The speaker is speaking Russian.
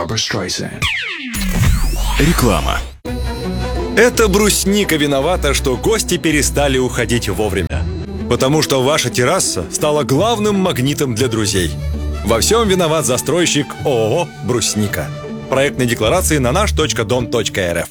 Barbra Streisand. Реклама. Это брусника виновата, что гости перестали уходить вовремя. Потому что ваша терраса стала главным магнитом для друзей. Во всем виноват застройщик ООО «Брусника». Проектные декларации на наш.дом.рф.